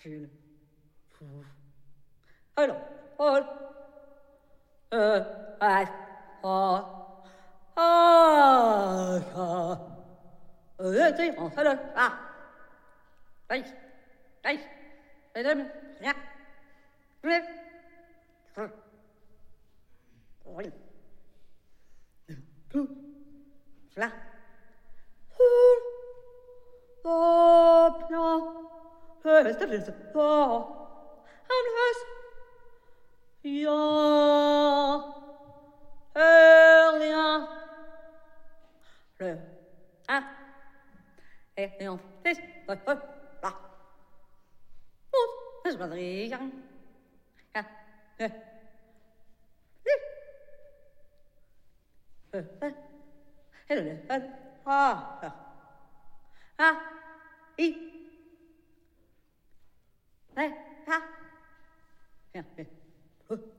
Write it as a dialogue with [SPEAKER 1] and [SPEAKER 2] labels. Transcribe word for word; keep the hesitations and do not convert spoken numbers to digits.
[SPEAKER 1] Jules. Alors, oh, euh, ah, oh, ah, ah, euh, tu on fait le, ah, aïe, aïe, et deux, rien, oui, oui, tout, là, oh, non, euh, c'est le, oh, I'm Ja, Erlia. Le A. Et on fait le feu là. Nous, nous rien. Ah, euh. Le feu. Et le feu. Ah, ah. Ah, I. Eh, ah. Bien, bien.